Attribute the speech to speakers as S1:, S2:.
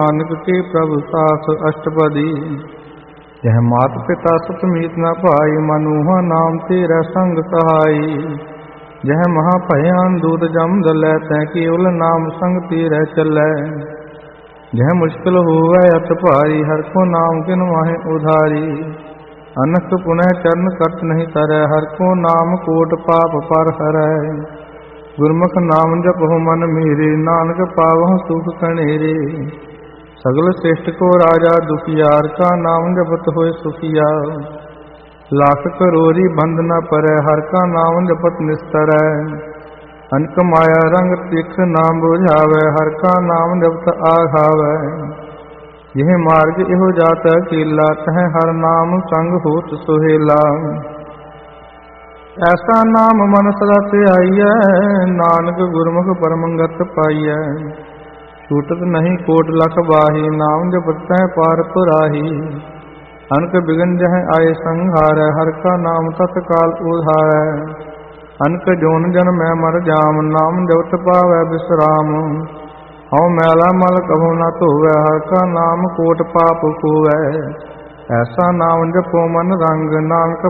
S1: नानक के प्रभु सास अष्टपदी। यह मात पिता सतमीत न पाई, मनुहा नाम तेरा संग सहाई। यह महाभयान दूत जम दलै, तै केवल नाम संग तेरा चलै। यह मुश्किल होवै अत भारी, हर को नाम किन माहे उधारी। अनक पुनः चरण कट नहीं तरै, हर को नाम कोट पाप पर हरै। गुरमुख नाम जपहु मन मेरे, नानक पावहु सुख कनेरे। सगल श्रेष्ठ को राजा दुखियार, का नाम जपत होए सुखिया। लाख करोरी बंद न परै, हर का नाम जपत निस्तरै। अनक माया रंग तीख नाम बुझावै, हर का नाम जपत आघावै। यह मार्ग इहो जात अकेला, कह हर नाम संग होत सुहेला। ऐसा नाम मन सदा ध्याइयै, नानक गुरमुख परमंगत पाइयै। छूटत नहीं कोट लख बाही, नाम जपत तै पार पुराही। अनक बिगन जह आए संहारै, हर का नाम तत्काल उधारै। अनक जोन जन मैं मर जाम, नाम जपत पावै विश्राम। हਉ मैला मल कभु न धोवै, हर का नाम कोट पाप खोवै। ऐसा नाम जपो मन रंग, नानक